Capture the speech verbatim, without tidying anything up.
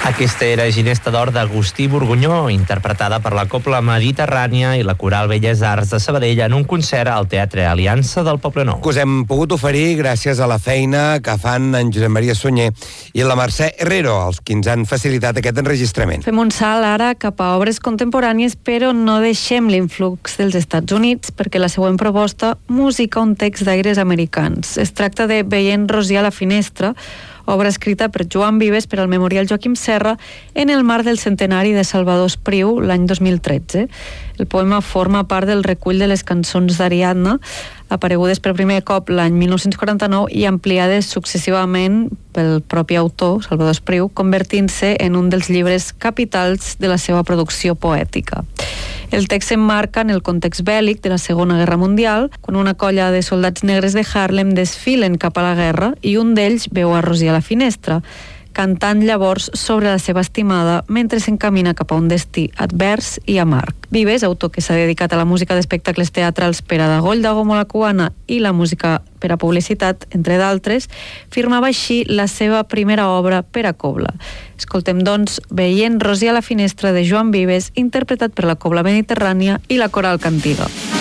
Aquesta era Ginesta d'Or d'Agustí Borgunyó, interpretada per la Cobla Mediterrània i la Coral Belles Arts de Sabadell en un concert al Teatre Aliança del Poblenou. Que us hem pogut oferir gràcies a la feina que fan en Josep Maria Sunyer i la Mercè Herrero, els que ens han facilitat aquest enregistrament. Fem un salt ara cap a obres contemporànies, però no deixem l'influx dels Estats Units, perquè la següent proposta musica un text d'aires americans. Es tracta de Veient Rosia a la finestra, obra escrita per Joan Vives per al Memorial Joaquim Serra en el marc del centenari de Salvador Espriu l'any dos mil tretze. El poema forma part del recull de les cançons d'Ariadna, aparegudes per primer cop l'any mil nou-cents quaranta-nou i ampliades successivament pel propi autor, Salvador Espriu, convertint-se en un dels llibres capitals de la seva producció poètica. El text s'emmarca en el context bèl·lic de la Segona Guerra Mundial, quan una colla de soldats negres de Harlem desfilen cap a la guerra i un d'ells veu a Rosia a la finestra, cantant llavors sobre la seva estimada mentre s'encamina cap a un destí advers i amarg. Vives, autor que s'ha dedicat a la música d'espectacles teatrals per a Dagoll, de Goma la Cubana i la música per a publicitat, entre d'altres, firmava així la seva primera obra per a cobla. Escoltem, doncs, Veient Rosia a la finestra de Joan Vives, interpretat per la Cobla Mediterrània i la Coral Cantiga.